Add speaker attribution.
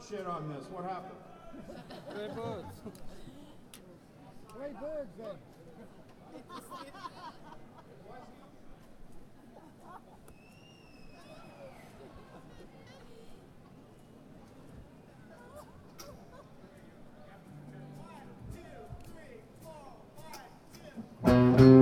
Speaker 1: shit on this. What happened?
Speaker 2: Play birds.
Speaker 3: Play birds then.
Speaker 4: It's